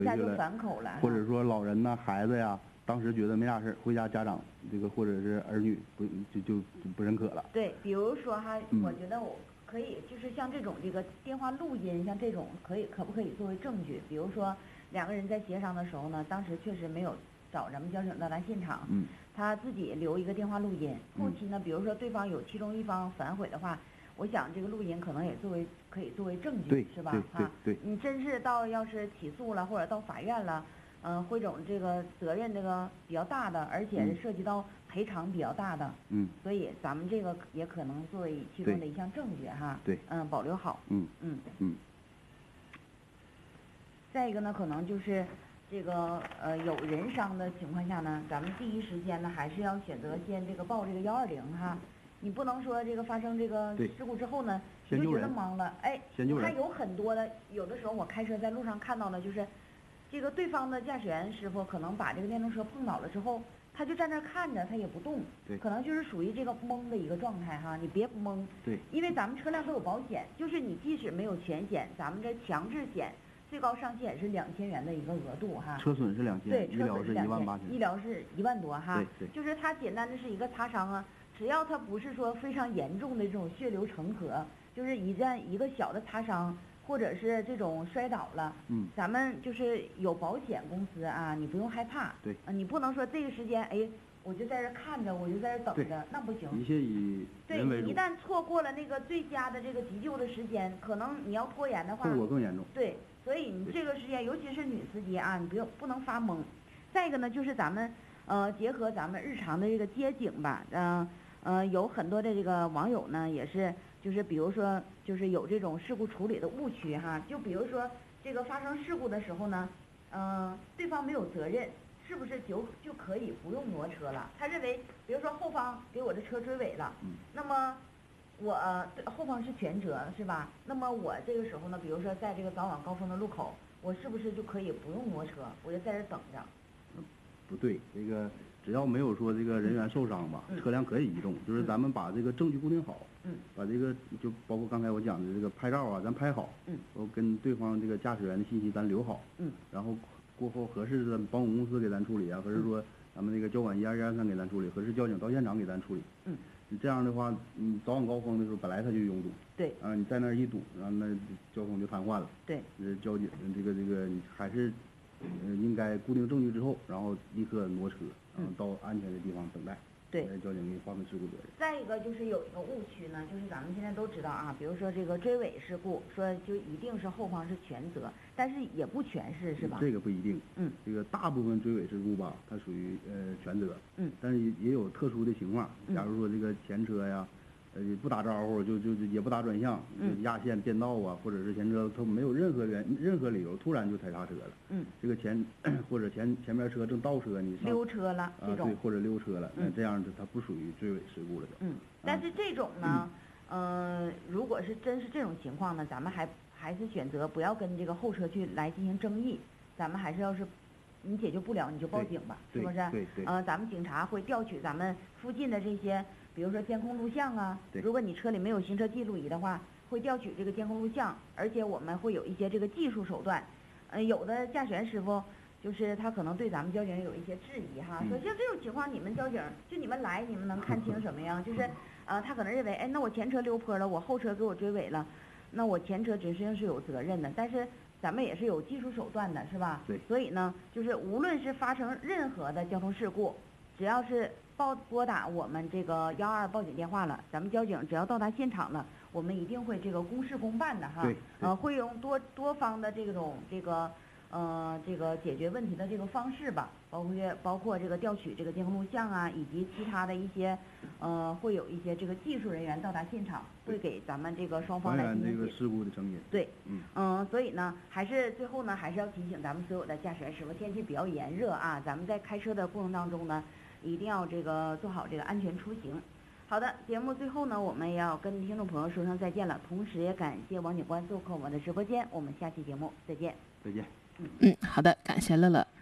家就反口了， 或者说老人呐、孩子呀，当时觉得没啥事儿，回家家长这个或者是儿女就不认可了。 对，比如说哈，我觉得我可以就是像这种这个电话录音，像这种可不可以作为证据？比如说两个人在协商的时候呢，当时确实没有找咱们交警到达现场，他自己留一个电话录音，后期呢，比如说对方有其中一方反悔的话。我想这个录音可能也可以作为证据，是吧？ 对， 你真是要是起诉了或者到法院了，汇总这个责任这个比较大的，而且是涉及到赔偿比较大的，所以咱们这个也可能作为其中的一项证据哈， 对， 保留好，再一个呢，可能就是这个有人伤的情况下呢，咱们第一时间呢还是要选择先这个报这个120哈。你不能说这个发生这个事故之后呢，你就觉得懵了，哎，还有很多的，有的时候我开车在路上看到的，就是这个对方的驾驶员师傅可能把这个电动车碰倒了之后，他就站那看着，他也不动，可能就是属于这个懵的一个状态哈，你别懵，因为咱们车辆都有保险，就是你即使没有全险，咱们这强制险最高上限是2000元的一个额度哈， 车损是2000， 对， 医疗是18000， 医疗是1万多哈，就是它简单的是一个擦伤啊。只要它不是说非常严重的这种血流成河，就是一个小的擦伤，或者是这种摔倒了，咱们就是有保险公司啊，你不用害怕，你不能说这个时间，哎，我就在这看着，我就在这等着，那不行。 一切以人为主。 对，一旦错过了那个最佳的这个急救的时间，可能你要拖延的话， 后果更严重。 对，所以你这个时间，尤其是女司机啊，你不能发懵。再一个呢，就是咱们结合咱们日常的这个接警吧，有很多的这个网友呢，也是就是比如说就是有这种事故处理的误区哈，就比如说这个发生事故的时候呢，对方没有责任，是不是就可以不用挪车了？他认为，比如说后方给我的车追尾了，那么我后方是全责是吧？那么我这个时候呢，比如说在这个早晚高峰的路口，我是不是就可以不用挪车，我就在这等着？ 不对，这个。只要没有说这个人员受伤吧，车辆可以移动，就是咱们把这个证据固定好，把这个就包括刚才我讲的这个拍照啊，咱拍好，我跟对方这个驾驶员的信息咱留好，然后过后合适的保险公司给咱处理啊，或者说咱们那个交管12123给咱处理，合适交警到现场给咱处理，你这样的话，你早晚高峰的时候本来它就拥堵， 对， 你在那儿一堵，然后那交通就瘫痪了， 对， 交警这个你还是。应该固定证据之后，然后立刻挪车，然后到安全的地方等待。 对， 交警给你划分事故责任。 再一个就是有一个误区呢，就是咱们现在都知道啊，比如说这个追尾事故，说就一定是后方是全责，但是也不全是吧？ 这个不一定。这个大部分追尾事故吧，它属于全责。但是也有特殊的情况，假如说这个前车呀。不打招呼就也不打转向，压线变道啊，或者是前车它没有任何理由突然就踩刹车了，这个或者前面车正倒车你溜车了这种， 对，或者溜车了，这样它不属于追尾事故了就。 但是这种呢，如果是真是这种情况呢，咱们还是选择不要跟这个后车去来进行争议，咱们还是要是你解决不了你就报警吧，是不是？ 对。 咱们警察会调取咱们附近的这些。比如说监控录像啊，如果你车里没有行车记录仪的话，会调取这个监控录像，而且我们会有一些这个技术手段。有的驾驶员师傅就是他可能对咱们交警有一些质疑哈，说像这种情况你们交警就你们来你们能看清什么呀？就是他可能认为，哎，那我前车溜坡了，我后车给我追尾了，那我前车实际上是有责任的，但是咱们也是有技术手段的，是吧？ 对。 所以呢，就是无论是发生任何的交通事故，只要是拨打我们这个122报警电话了，咱们交警只要到达现场了，我们一定会这个公事公办的哈。会用多方的这个解决问题的这个方式吧，包括这个调取这个监控录像啊，以及其他的一些会有一些这个技术人员到达现场，会给咱们这个双方来进行还原这个事故的成因。 对，所以呢，最后呢，还是要提醒咱们所有的驾驶员师傅，天气比较炎热啊，咱们在开车的过程当中呢。一定要这个做好这个安全出行。好的，节目最后呢，我们也要跟听众朋友说声再见了，同时也感谢王警官做客我们的直播间，我们下期节目再见。 再见。 好的，感谢乐乐。